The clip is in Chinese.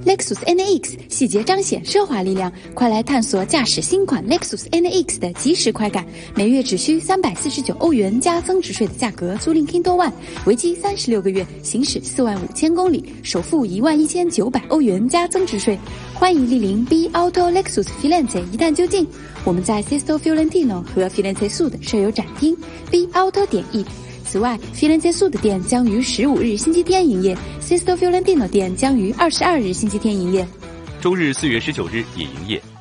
Lexus NX 细节彰显奢华力量，快来探索驾驶新款 Lexus NX 的即时快感。每月只需349欧元加增值税的价格租赁 Kindle One， 为期36个月，行驶45000公里，首付11900欧元加增值税。欢迎莅临 B Auto Lexus Firenze 一探究竟。我们在 Sesto Fiorentino 和 Firenze Sud 设有展厅 B Auto.it。此外 ，Firenze Sud 店将于15日星期天营业 ，Sesto Fiorentino 店将于22日星期天营业。 周日4月19日也营业。